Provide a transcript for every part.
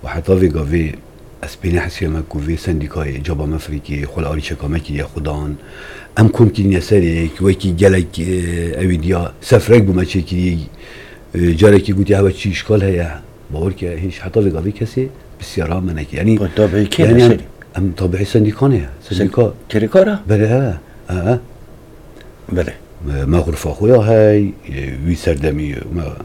وحتى في قافي اسبيني حسي ما كوفي سنديكاي جابا مفريكي خل اري شكامكي يا خدان ام كمكن يسرك وكي جالك اويديا سفرك بمشيكي جاركي قلت هذا شيء اشكال هي بقولك هيش حتى في قافي كسي بالسيارة منك يعني طبيعي كيف يعني ام طبيعي سنديكانه سنديكا كريكارا بله بله ما غرفة أخويا هاي ويسردمي ما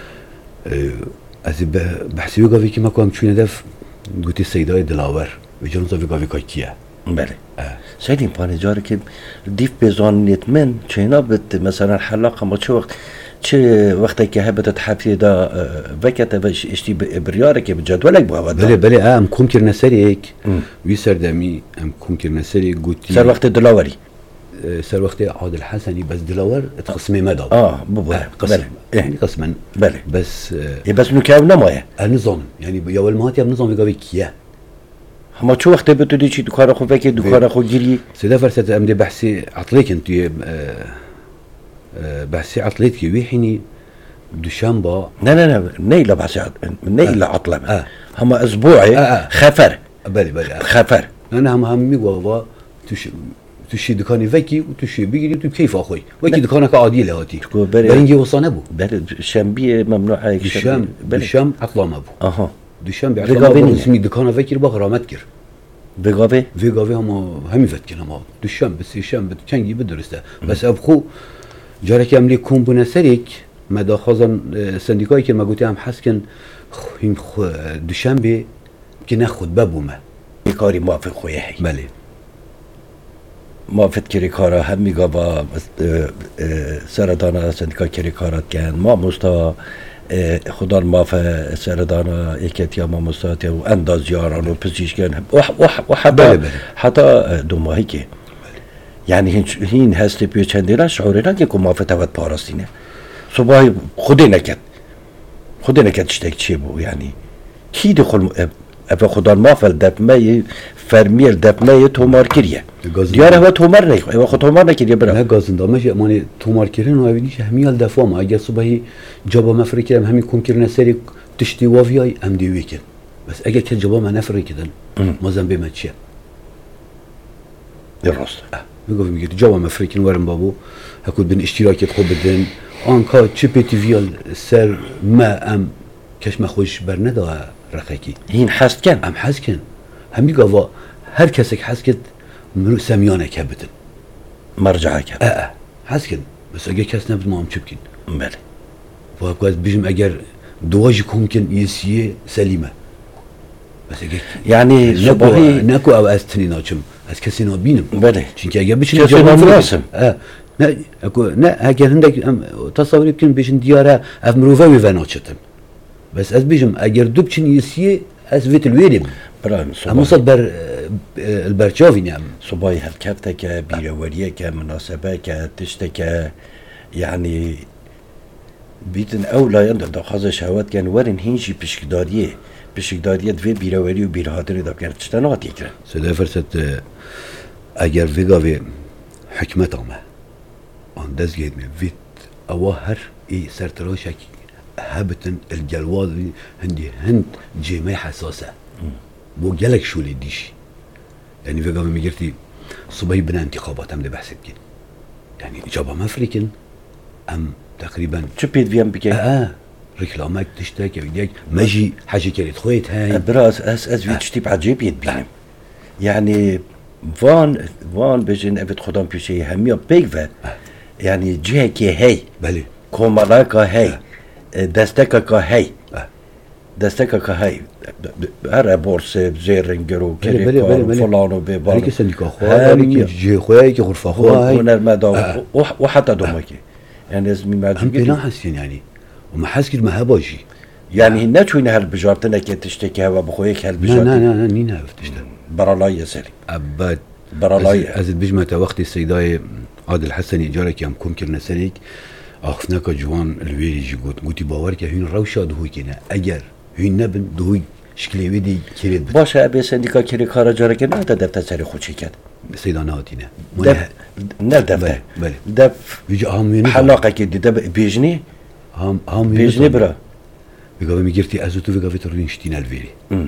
از بحثی قافی که ما کنم چونه دف گوتی سیدای دلاور و جنون زاوی قافی که کیه بله سیدیم پانه جاره که دیف بزانیت من چینا بد مثلا حلاقه ما چه وقتی که هبت تحفی دا وقت وش اشتی بریاره که بجدولک بوا بله ام کم کرنه سریک ویسردمی ام کم کرنه سریک گوتی سر وقت دلاوری سر وقت عادل حسني بس دلاور تقسمي مدى بله قسم يعني قسما بله بس نكاو نمايه النظام يعني يا والمهات نظام يقابي كيا هما شو وقت بتودي شي دكان اخو فيك دكان اخو جيري سيدا فرصه امدي بحثي عطليك انت بحثي عطليك ويحني دوشنبه لا نيله بحثي نيله عطله هما اسبوعي خفر بله خفر انا هم ميغوا تشي دكاني فيكي وتشي بيجي كيف اخوي وكي دكانك عادي لهاتي برنجي وصانه بو الشنبيه ممنوع هيك الشام عطله ما بو دوشنبه بيغافي اسمي دكانه فيكي بغرامت كر بيغافي هم فكر هم دوشنبه بس الشام كانجي بدرسته بس ابخو جارك عملي كومبونه سريك مدا خازن سندیکایی که ما گفتم حسکن این دوشنبه که نخود ببومه کاری موافق خویه بله ما فکر کارا هم میگه با سردانا سندیکا کری کارات کن ما مستا خدا ما ف سردانا یکتیا ما مستات و اندازیاران و پزشکان و حتی دو ماهی که یعنی هین هستی پیش چندینا شعورینا که ما فتوت پاراستینه صبح خودی نکد چتک چی بو یعنی کی دخل افا خدا ما فل دپمه فرمیل دپمه تومار کریه دیاره هوا تومار نیخ افا خود تومار نکریه برا نه گازندامه جه مانی تومار کرین و اوینیش همیال دفاع ما اگر صبحی جابا مفری کردم همین کن کرنه سری تشتی وافیای ام دیوی کن بس اگر که جابا ما نفری کردن ما زنبه ما چیه درست میگه جابا مفری کن ورم بابو هکود بین اشتراکت خوب بدن آنکا چه پیتی ویال سر ما ام کش ما خوش بر نداره رقیقی این حست کن ام حست کن همی گاوا هر کسی که حست کن منو سمیانه که بدن مرجعه که حست کن بس اگر کس نبود ما هم چه بکن بله و اگر بیشم اگر دواجی کن کن یسیه سلیمه بس اگر یعنی صبحی نکو او از تنی ناچم از کسی نابینم بله چون که اگر بچین کسی نامناسم نه اگر هندک تصوری بکن بیشن دیاره اف مروفه و ناچتم بس از بیشم اگر دو بچین یسیه از ویت الویرم برام هم صد بر البرچاوی نعم صباحی هفته که بیروریه که مناسبه که تشته که یعنی بیتن اولا یند دخواست شهوت کن ورن هینجی پشکداریه دوی بیروری و بیرهاتری داب کرد چطور نهات یکرن سده فرصت اگر ویگاوی حکمت آمه آن دست گید می ویت اوه هر ای سرتراشک هبتن الجلوال هند جیمه حساسه بو جلك شو اللي ديشي يعني في قبل ما قلتي صبي بنا انتخابات هم بحسب كده يعني جابها مفريكن ام تقريبا شو بيد فيهم بكي ريكلامك تشتكي بديك ماجي حاجه كانت خويت هاي براس اس في تشتي بعجيب يد بيهم يعني وان بجن ابد خدام بيشي هميا بيغفا يعني جهكي هي بله كومالاكا هي دستكا هي دستك هاي هر بورس زيرنجر وكريكار فلان وبيبار هيك سنديكا خواه هيك جي خواه هيك غرفة خواه هنا المدى وحتى دومكي يعني لازم يماجي هم بلا حسين يعني وما حس كده ما هباجي يعني هنا شوين هالبجارتنا كي تشتكي هوا بخويك هالبجارتنا لا نين هاف تشتكي برالاي سري أبد برالاي أزد بجمة وقت السيداي عادل حسني جارك يام كم كرنا سريك أخفناك جوان الويري جي قوتي باورك هين روشا دهوي كنا أجر هین نبن دوی شکلی ویدی کرد بود. باشه ابی سندیکا کری کارا جاره که نه دفتر سری خودشی کرد. سیدانه هاتینه. نه دفتر. بله. دف. ویج آمیونه. حلاقه که دیده بیجنی. آمیونه. بیجنی برا. بگاوی میگرتی از تو بگاوی تو رینشتین الویری.